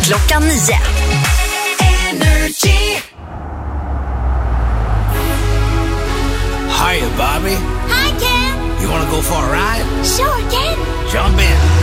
klockan 9. Energy. Hiya, Bobby. Hi, Ken. You want to go for a ride? Sure, Ken. Jump in.